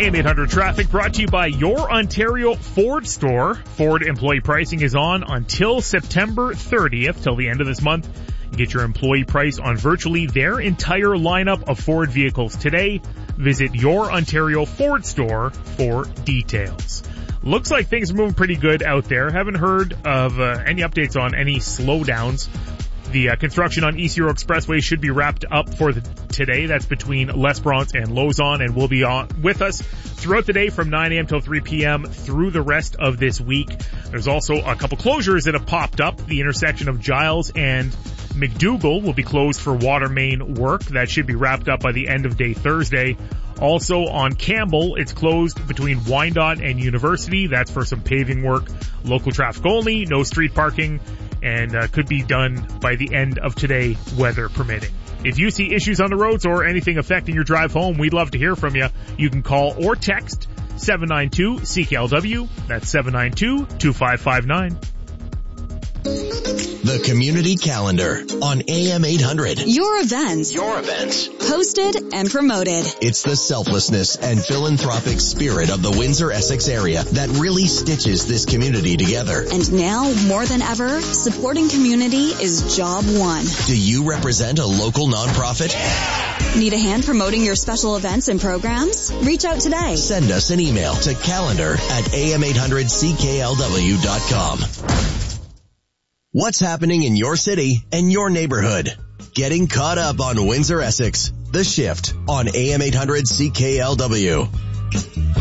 AM 800 Traffic brought to you by your Ontario Ford store. Ford employee pricing is on until September 30th, till the end of this month. Get your employee price on virtually their entire lineup of Ford vehicles today. Visit your Ontario Ford store for details. Looks like things are moving pretty good out there. Haven't heard of any updates on any slowdowns. The construction on East Euro Expressway should be wrapped up for today. That's between L'Esperance and Lausanne, and will be on with us throughout the day from 9 a.m. till 3 p.m. through the rest of this week. There's also a couple closures that have popped up. The intersection of Giles and McDougall will be closed for water main work. That should be wrapped up by the end of day Thursday. Also on Campbell, it's closed between Wyandotte and University. That's for some paving work. Local traffic only, no street parking, and could be done by the end of today, weather permitting. If you see issues on the roads or anything affecting your drive home, we'd love to hear from you. You can call or text 792-CKLW. That's 792-2559. The Community Calendar on AM 800. Your events. Hosted and promoted. It's the selflessness and philanthropic spirit of the Windsor-Essex area that really stitches this community together. And now, more than ever, supporting community is job one. Do you represent a local nonprofit? Yeah! Need a hand promoting your special events and programs? Reach out today. Send us an email to calendar@am800cklw.com. What's happening in your city and your neighborhood? Getting caught up on Windsor-Essex. The Shift on AM 800 CKLW.